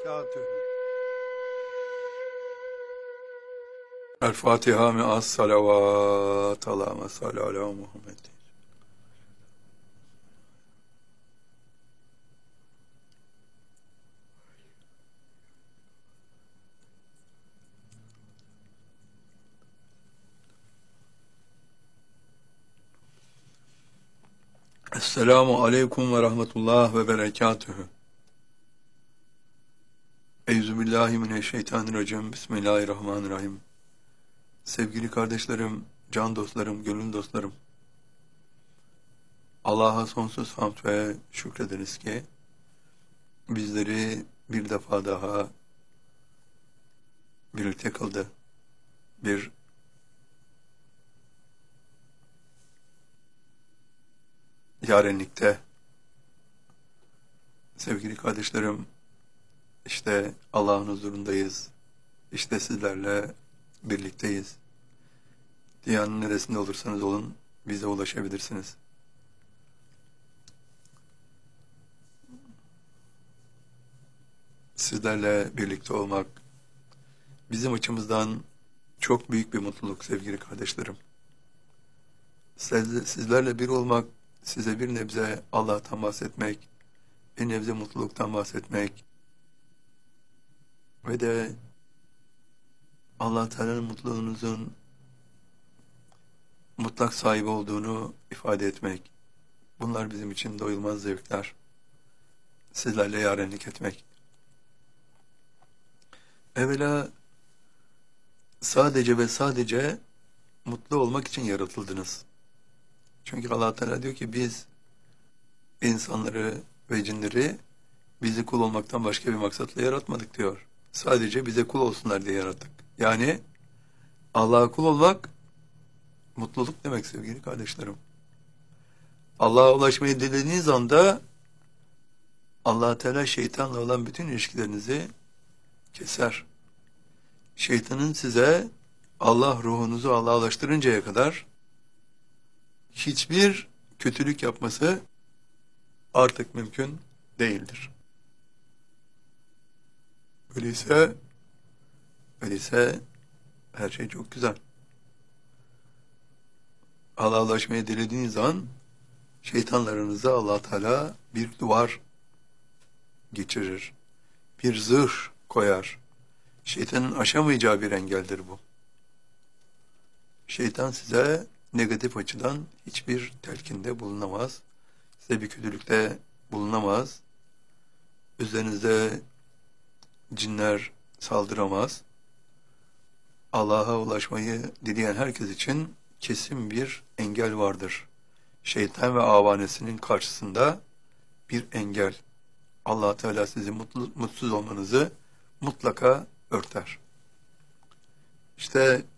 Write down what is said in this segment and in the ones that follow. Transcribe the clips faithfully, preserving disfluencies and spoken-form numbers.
وبركاته. الفاتحة مع الصلوات اللهم صل على محمد. Esselamu Aleyküm ve Rahmetullah ve Berekatühü. Euzubillahimineşşeytanirracim. Bismillahirrahmanirrahim. Sevgili kardeşlerim, can dostlarım, gönül dostlarım, Allah'a sonsuz hamd ve şükrederiz ki bizleri bir defa daha birlikte kıldı. Bir yarenlikte. Sevgili kardeşlerim, işte Allah'ın huzurundayız. İşte sizlerle birlikteyiz. Dünyanın neresinde olursanız olun bize ulaşabilirsiniz. Sizlerle birlikte olmak bizim açımızdan çok büyük bir mutluluk sevgili kardeşlerim. Siz, sizlerle bir olmak, size bir nebze Allah'tan bahsetmek, bir nebze mutluluktan bahsetmek ve de Allah Teala'nın mutluluğunuzun mutlak sahibi olduğunu ifade etmek. Bunlar bizim için doyulmaz zevkler. Sizlerle yarenlik etmek. Evvela sadece ve sadece mutlu olmak için yaratıldınız. Çünkü Allah Teala diyor ki biz insanları ve cinleri bizi kul olmaktan başka bir maksatla yaratmadık diyor. Sadece bize kul olsunlar diye yarattık. Yani Allah'a kul olmak mutluluk demek sevgili kardeşlerim. Allah'a ulaşmayı dilediğiniz anda Allah Teala şeytanla olan bütün ilişkilerinizi keser. Şeytanın size Allah ruhunuzu Allah'a ulaştırıncaya kadar hiçbir kötülük yapması artık mümkün değildir. Öyleyse, öyleyse her şey çok güzel. Allah'a ulaşmayı dilediğiniz an şeytanlarınıza Allah Teala bir duvar geçirir. Bir zırh koyar. Şeytanın aşamayacağı bir engeldir bu. Şeytan size negatif açıdan hiçbir telkinde bulunamaz. Size bir kötülükte bulunamaz. Üzerinize cinler saldıramaz. Allah'a ulaşmayı dileyen herkes için kesin bir engel vardır. Şeytan ve avanesinin karşısında bir engel. Allah Teala sizi mutlu, mutsuz olmanızı mutlaka örter. İşte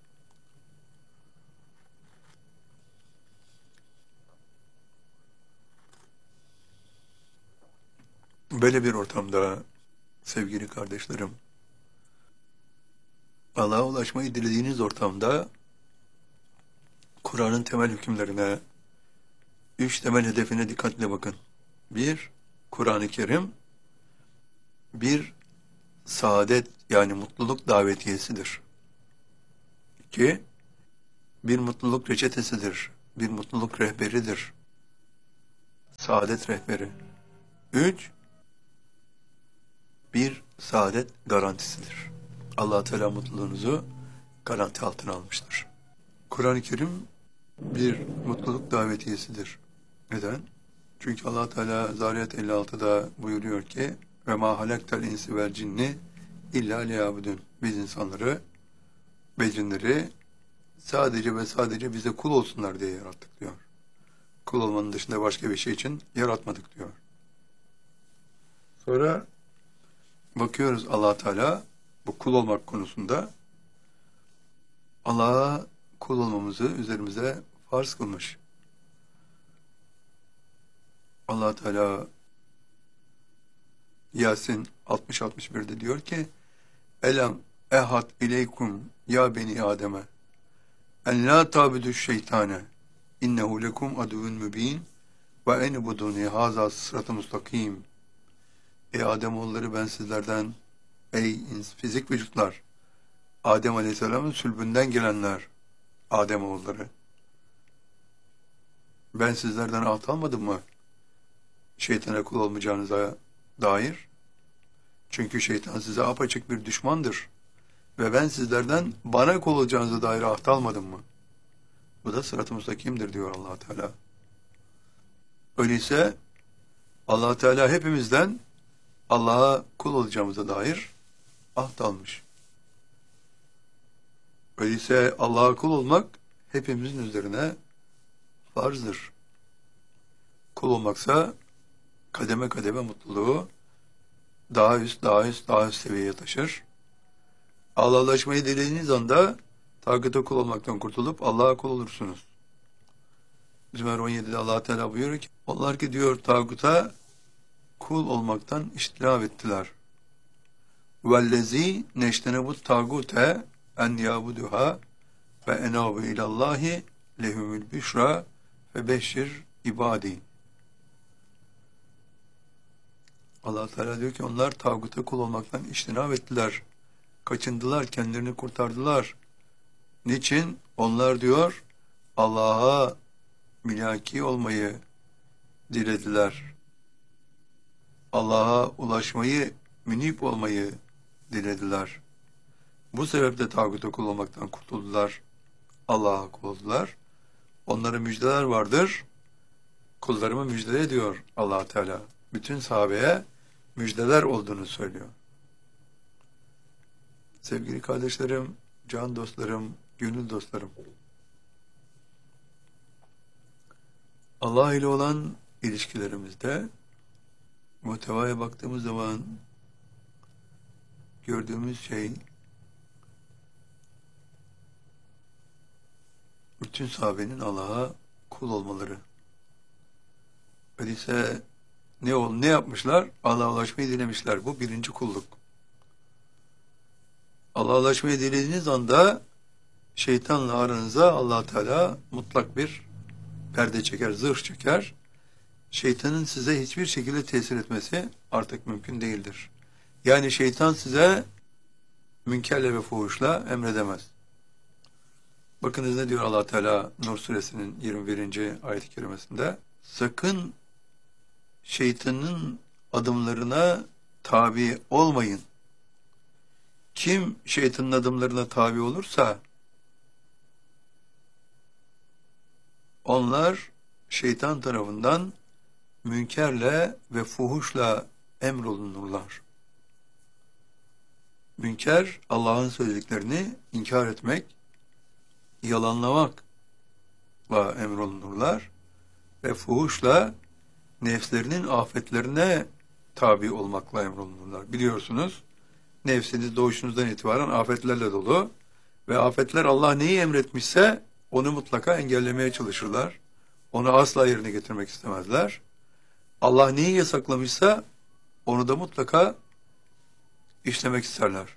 böyle bir ortamda sevgili kardeşlerim, Allah'a ulaşmayı dilediğiniz ortamda Kur'an'ın temel hükümlerine, üç temel hedefine dikkatle bakın. Bir, Kur'an-ı Kerim, bir saadet yani mutluluk davetiyesidir. İki, bir mutluluk reçetesidir, bir mutluluk rehberidir. Saadet rehberi. Üç, bir saadet garantisidir. Allah Teala mutluluğunuzu garanti altına almıştır. Kur'an-ı Kerim bir mutluluk davetiyesidir. Neden? Çünkü Allah Teala Zariyat elli altıda buyuruyor ki ve ma halaktel insi vel cinni illa liyabudun. Biz insanları ve cinleri sadece ve sadece bize kul olsunlar diye yarattık diyor. Kul olmanın dışında başka bir şey için yaratmadık diyor. Sonra bakıyoruz Allah Teala bu kul olmak konusunda Allah'a kul olmamızı üzerimize farz kılmış. Allah Teala Yasin altmış altmış birde diyor ki Elem ehad ileykum ya beni Adem'e en la tabidu şeytane innehu lekum aduvun mübin ve en buduni haza sırat-ı mustakim. Ey Ademoğulları ben sizlerden ey ins, fizik vücutlar, Adem Aleyhisselam'ın sülbünden gelenler, Adem oğulları. Ben sizlerden ahd almadım mı? Şeytana kul olmayacağınıza dair. Çünkü şeytan size apaçık bir düşmandır. Ve ben sizlerden bana kul olacağınıza dair ahd almadım mı? Bu da sırat-ı müstakimdir diyor Allah Teala. Öyleyse Allah Teala hepimizden Allah'a kul olacağımıza dair ahd almış. Öyleyse Allah'a kul olmak hepimizin üzerine farzdır. Kul olmaksa kademe kademe mutluluğu daha üst, daha üst, daha üst seviyeye taşır. Allah'laşmayı dilediğiniz anda tağuta kul olmaktan kurtulup Allah'a kul olursunuz. Zümer on yedide Allah Teala buyuruyor ki, onlar ki diyor tağuta kul olmaktan iştinab ettiler. Vellezî neştenebut tağute en yabuduha ve enabu ilallahi lehumül büşra ve beşir ibadi. Allah Teala diyor ki onlar tağuta kul olmaktan iştinab ettiler. Kaçındılar, kendilerini kurtardılar. Niçin? Onlar diyor Allah'a mülaki olmayı dilediler. Allah'a ulaşmayı, münip olmayı dilediler. Bu sebeple tağuta kul olmaktan kurtuldular. Allah'a kul oldular. Onlara müjdeler vardır. Kullarımı müjde ediyor Allah Teala. Bütün sahabeye müjdeler olduğunu söylüyor. Sevgili kardeşlerim, can dostlarım, gönül dostlarım. Allah ile olan ilişkilerimizde muhtevaya baktığımız zaman gördüğümüz şey bütün sahabenin Allah'a kul olmaları. Öyleyse ne ol ne yapmışlar? Allah'a ulaşmayı dilemişler. Bu birinci kulluk. Allah'a ulaşmayı dilediğiniz anda şeytanla aranıza Allah Teala mutlak bir perde çeker, zırh çeker. Şeytanın size hiçbir şekilde tesir etmesi artık mümkün değildir. Yani şeytan size münkerle ve fuhuşla emredemez. Bakınız ne diyor Allah Teala Nur suresinin yirmi birinci ayet-i kerimesinde? Sakın şeytanın adımlarına tabi olmayın. Kim şeytanın adımlarına tabi olursa onlar şeytan tarafından münkerle ve fuhuşla emrolunurlar. Münker, Allah'ın söylediklerini inkar etmek, yalanlamakla emrolunurlar ve fuhuşla nefslerinin afetlerine tabi olmakla emrolunurlar. Biliyorsunuz, nefsiniz doğuşunuzdan itibaren afetlerle dolu ve afetler Allah neyi emretmişse onu mutlaka engellemeye çalışırlar. Onu asla yerine getirmek istemezler. Allah neyi yasaklamışsa onu da mutlaka işlemek isterler.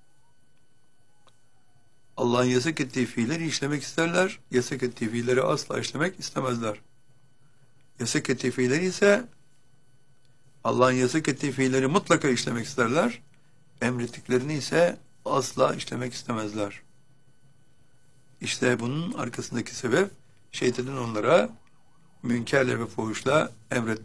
Allah'ın yasak ettiği fiilleri işlemek isterler. Yasak ettiği fiilleri asla işlemek istemezler. Yasak ettiği fiilleri ise Allah'ın yasak ettiği fiilleri mutlaka işlemek isterler. Emrettiklerini ise asla işlemek istemezler. İşte bunun arkasındaki sebep şeytanın onlara münkerle ve fuhuşla emret